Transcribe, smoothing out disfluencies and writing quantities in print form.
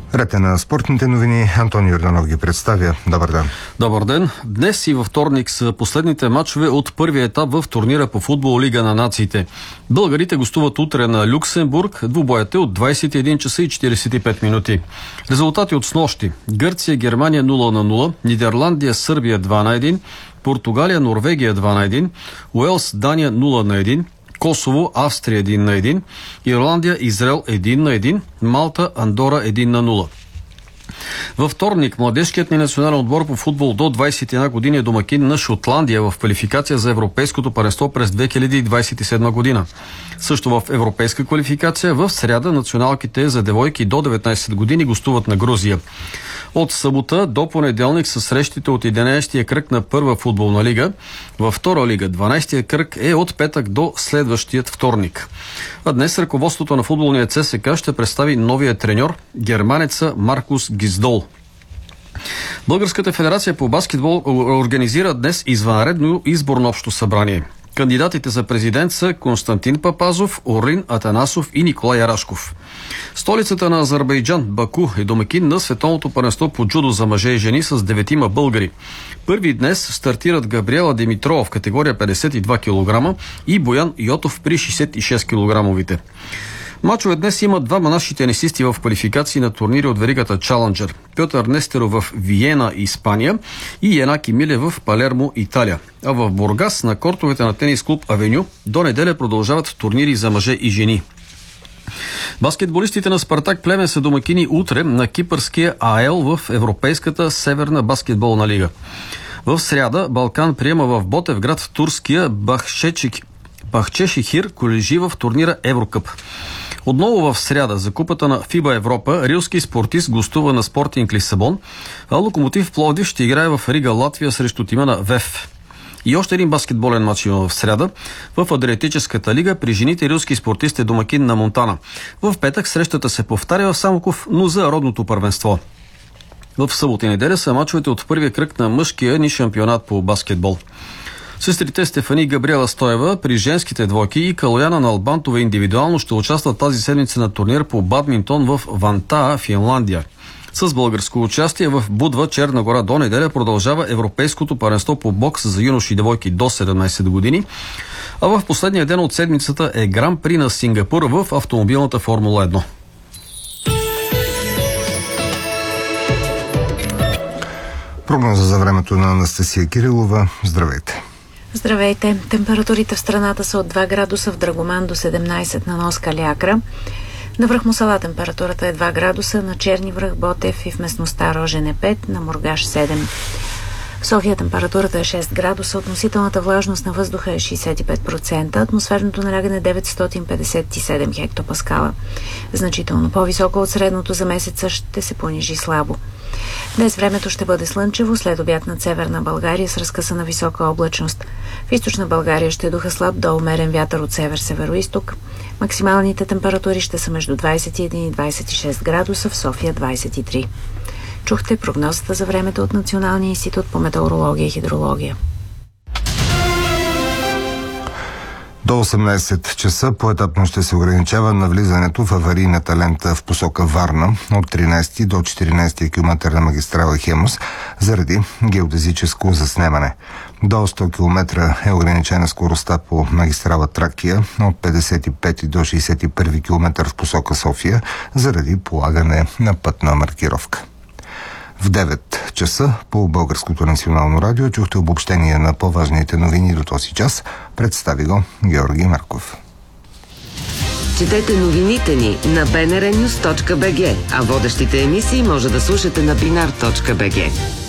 Ред на спортните новини. Антони Йорданов ги представя. Добър ден. Добър ден. Днес и във вторник са последните мачове от първия етап в турнира по футбол Лига на нациите. Българите гостуват утре на Люксембург. Двубоят е от 21 часа и 45 минути. Резултати от снощи: Гърция, Германия 0-0, Нидерландия, Сърбия 2-1, Португалия, Норвегия 2-1, Уелс, Дания 0-1, Косово, Австрия 1-1, Ирландия, Израел 1-1, Малта, Андора 1-0. Във вторник младежкият ни национален отбор по футбол до 21 години е домакин на Шотландия в квалификация за Европейското първенство през 2027 година. Също в европейска квалификация в сряда националките за девойки до 19 години гостуват на Грузия. От събота до понеделник са срещите от 11-тия кръг на първа футболна лига. Във втора лига 12-тия кръг е от петък до следващият вторник. А днес ръководството на футболния ЦСКА ще представи новия треньор, германеца Маркус Гисдол. Българската федерация по баскетбол организира днес извънредно изборно общо събрание. Кандидатите за президент са Константин Папазов, Орин Атанасов и Николай Ярашков. Столицата на Азербайджан, Баку, е домакин на световното първенство по джудо за мъже и жени с 9 българи. Първи днес стартират Габриела Димитрова в категория 52 кг и Боян Йотов при 66 кг. Мачове днес има двама наши тенисисти в квалификации на турнири от веригата Чаленджер. Пьотър Нестеров в Виена, Испания и Янаки Миле в Палермо, Италия. А в Бургас на кортовете на тенис клуб Авеню до неделя продължават турнири за мъже и жени. Баскетболистите на Спартак Плевен са домакини утре на кипърския АЕЛ в Европейската северна баскетболна лига. В сряда Балкан приема в Ботевград турския Бахчешихир колежи в турнира Еврокъп. Отново в сряда за купата на ФИБА Европа рилски спортист гостува на Спортинг Лисабон, а Локомотив Пловдив ще играе в Рига, Латвия срещу тима на ВЕФ. И още един баскетболен матч има в сряда. В Адриатическата лига при жените рилски спортист е домакин на Монтана. В петък срещата се повтаря в Самоков, но за родното първенство. В събота и неделя са мачовете от първия кръг на мъжкия ни шампионат по баскетбол. Сестрите Стефани и Габриела Стоева при женските двойки и Калояна Налбантова индивидуално ще участват тази седмица на турнир по бадминтон в Вантаа, Финландия. С българско участие в Будва, Черна гора до неделя продължава Европейското първенство по бокс за юноши и девойки до 17 години, а в последния ден от седмицата е Гран При на Сингапур в автомобилната Формула 1. Прогноза за времето на Анастасия Кирилова. Здравейте! Здравейте! Температурите в страната са от 2 градуса в Драгоман до 17 на нос Калиакра. На връх Мусала температурата е 2 градуса, на Черни връх Ботев и в местността Рожен е 5, на Мургаш 7. В София температурата е 6 градуса, относителната влажност на въздуха е 65%, атмосферното налягане 957 хектопаскала. Значително по-високо от средното за месеца ще се понижи слабо. Днес времето ще бъде слънчево, след обяд над северна България с разкъсана висока облачност. В източна България ще духа слаб до умерен вятър от север-североизток. Максималните температури ще са между 21 и 26 градуса, в София 23. Чухте прогнозата за времето от Националния институт по метеорология и хидрология. До 18 часа поетапно ще се ограничава навлизането в аварийната лента в посока Варна от 13 до 14 км на магистрала Хемус заради геодезическо заснемане. До 100 км е ограничена скоростта по магистрала Тракия от 55 до 61 км в посока София заради полагане на пътна маркировка. В 9 часа по Българското национално радио чухте обобщение на по-важните новини до този час. Представи го Георги Марков. Четете новините ни на bnrnews.bg, а водещите емисии може да слушате на binar.bg.